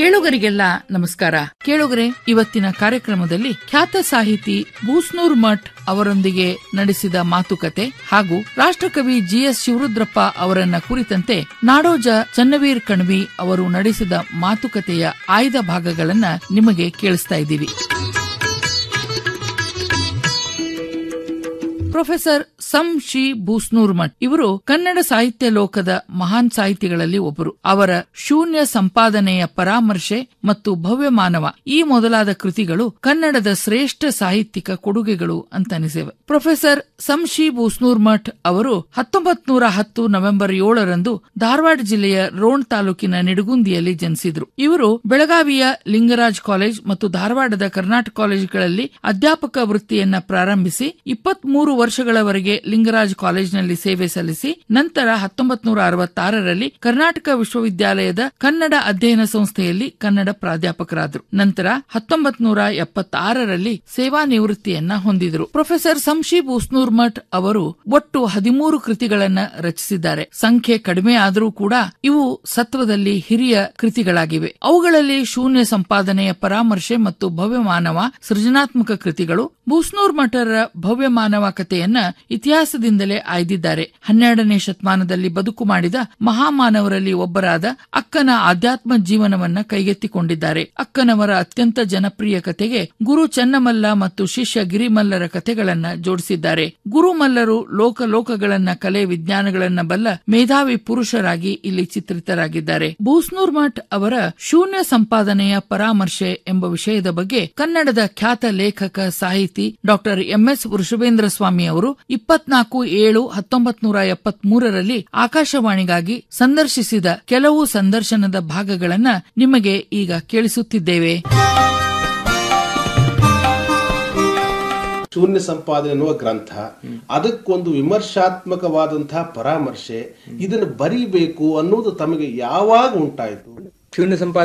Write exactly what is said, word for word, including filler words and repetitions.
ಕೇಳುಗರಿಗೆಲ್ಲ ನಮಸ್ಕಾರ. ಕೇಳುಗರೆ, ಇವತ್ತಿನ ಕಾರ್ಯಕ್ರಮದಲ್ಲಿ ಖ್ಯಾತ ಸಾಹಿತಿ ಬೂಸ್ನೂರ್ ಮಠ್ ಅವರೊಂದಿಗೆ ನಡೆಸಿದ ಮಾತುಕತೆ ಹಾಗೂ ರಾಷ್ಟ್ರಕವಿ ಜಿ ಎಸ್ ಶಿವರುದ್ರಪ್ಪ ಅವರನ್ನ ಕುರಿತಂತೆ ನಾಡೋಜ ಚನ್ನವೀರ್ ಕಣ್ವಿ ಅವರು ನಡೆಸಿದ ಮಾತುಕತೆಯ ಆಯ್ದ ಭಾಗಗಳನ್ನ ನಿಮಗೆ ಕೇಳಿಸ್ತಾ ಇದ್ದೀವಿ. ಪ್ರೊಫೆಸರ್ ಸಂ ಶಿ ಬೂಸ್ನೂರ್ ಮಠ್ ಇವರು ಕನ್ನಡ ಸಾಹಿತ್ಯ ಲೋಕದ ಮಹಾನ್ ಸಾಹಿತಿಗಳಲ್ಲಿ ಒಬ್ಬರು. ಅವರ ಶೂನ್ಯ ಸಂಪಾದನೆಯ ಪರಾಮರ್ಶೆ ಮತ್ತು ಭವ್ಯ ಮಾನವ ಈ ಮೊದಲಾದ ಕೃತಿಗಳು ಕನ್ನಡದ ಶ್ರೇಷ್ಠ ಸಾಹಿತ್ಯಿಕ ಕೊಡುಗೆಗಳು ಅಂತನಿಸಿವೆ. ಪ್ರೊಫೆಸರ್ ಸಂ ಶಿ ಬೂಸ್ನೂರ್ ಮಠ್ ಅವರು ಹತ್ತೊಂಬತ್ ನೂರ ಹತ್ತು ನವೆಂಬರ್ ಏಳರಂದು ಧಾರವಾಡ ಜಿಲ್ಲೆಯ ರೋಣ ತಾಲೂಕಿನ ನಿಡಗುಂದಿಯಲ್ಲಿ ಜನಿಸಿದ್ರು. ಇವರು ಬೆಳಗಾವಿಯ ಲಿಂಗರಾಜ್ ಕಾಲೇಜ್ ಮತ್ತು ಧಾರವಾಡದ ಕರ್ನಾಟಕ ಕಾಲೇಜುಗಳಲ್ಲಿ ಅಧ್ಯಾಪಕ ವೃತ್ತಿಯನ್ನ ಪ್ರಾರಂಭಿಸಿ ಇಪ್ಪತ್ತ್ ಮೂರು ವರ್ಷಗಳವರೆಗೆ ಲಿಂಗರಾಜ್ ಕಾಲೇಜಿನಲ್ಲಿ ಸೇವೆ ಸಲ್ಲಿಸಿ ನಂತರ ಹತ್ತೊಂಬತ್ ನೂರ ಅರವತ್ತಾರರಲ್ಲಿ ಕರ್ನಾಟಕ ವಿಶ್ವವಿದ್ಯಾಲಯದ ಕನ್ನಡ ಅಧ್ಯಯನ ಸಂಸ್ಥೆಯಲ್ಲಿ ಕನ್ನಡ ಪ್ರಾಧ್ಯಾಪಕರಾದರು. ನಂತರ ಹತ್ತೊಂಬತ್ ನೂರ ಎಪ್ಪತ್ತಾರರಲ್ಲಿ ಸೇವಾ ನಿವೃತ್ತಿಯನ್ನ ಹೊಂದಿದರು. ಪ್ರೊಫೆಸರ್ ಸಂ ಶಿ ಬೂಸ್ನೂರ್ ಮಠ್ ಅವರು ಒಟ್ಟು ಹದಿಮೂರು ಕೃತಿಗಳನ್ನ ರಚಿಸಿದ್ದಾರೆ. ಸಂಖ್ಯೆ ಕಡಿಮೆ ಆದರೂ ಕೂಡ ಇವು ಸತ್ವದಲ್ಲಿ ಹಿರಿಯ ಕೃತಿಗಳಾಗಿವೆ. ಅವುಗಳಲ್ಲಿ ಶೂನ್ಯ ಸಂಪಾದನೆಯ ಪರಾಮರ್ಶೆ ಮತ್ತು ಭವ್ಯ ಮಾನವ ಸೃಜನಾತ್ಮಕ ಕೃತಿಗಳು. ಬೂಸ್ನೂರ್ ಮಠರ ಭವ್ಯ ಮಾನವ ಕಥೆಯನ್ನ ಇತಿಹಾಸದಿಂದಲೇ ಆಯ್ದಿದ್ದಾರೆ. ಹನ್ನೆರಡನೇ ಶತಮಾನದಲ್ಲಿ ಬದುಕು ಮಾಡಿದ ಮಹಾಮಾನವರಲ್ಲಿ ಒಬ್ಬರಾದ ಅಕ್ಕನ ಆಧ್ಯಾತ್ಮ ಜೀವನವನ್ನ ಕೈಗೆತ್ತಿಕೊಂಡಿದ್ದಾರೆ. ಅಕ್ಕನವರ ಅತ್ಯಂತ ಜನಪ್ರಿಯ ಕಥೆಗೆ ಗುರು ಚೆನ್ನಮಲ್ಲ ಮತ್ತು ಶಿಷ್ಯ ಗಿರಿಮಲ್ಲರ ಕಥೆಗಳನ್ನ ಜೋಡಿಸಿದ್ದಾರೆ. ಗುರುಮಲ್ಲರು ಲೋಕ ಲೋಕಗಳನ್ನ ಕಲೆ ವಿಜ್ಞಾನಗಳನ್ನ ಬಲ್ಲ ಮೇಧಾವಿ ಪುರುಷರಾಗಿ ಇಲ್ಲಿ ಚಿತ್ರಿತರಾಗಿದ್ದಾರೆ. ಬೂಸ್ನೂರ್ ಮಠ್ ಅವರ ಶೂನ್ಯ ಸಂಪಾದನೆಯ ಪರಾಮರ್ಶೆ ಎಂಬ ವಿಷಯದ ಬಗ್ಗೆ ಕನ್ನಡದ ಖ್ಯಾತ ಲೇಖಕ ಸಾಹಿತಿ ಡಾಕ್ಟರ್ ಎಂ ಎಸ್ ವೃಷಭೇಂದ್ರ ಸ್ವಾಮಿ ಅವರು ಇಪ್ಪತ್ನಾಲ್ಕು ಏಳು ಹತ್ತೊಂಬತ್ ನೂರ ಎಪ್ಪತ್ತ್ ಮೂರರಲ್ಲಿ ಆಕಾಶವಾಣಿಗಾಗಿ ಸಂದರ್ಶಿಸಿದ ಕೆಲವು ಸಂದರ್ಶನದ ಭಾಗಗಳನ್ನ ನಿಮಗೆ ಈಗ ಕೇಳಿಸುತ್ತಿದ್ದೇವೆ. ಶೂನ್ಯ ಸಂಪಾದನೆ ಎನ್ನುವ ಗ್ರಂಥ, ಅದಕ್ಕೊಂದು ವಿಮರ್ಶಾತ್ಮಕವಾದಂತಹ ಪರಾಮರ್ಶೆ, ಇದನ್ನು ಬರೀಬೇಕು ಅನ್ನೋದು ತಮಗೆ ಯಾವಾಗ ಉಂಟಾಯಿತು? ಶೂನ್ಯ ಸಂಪಾದನೆ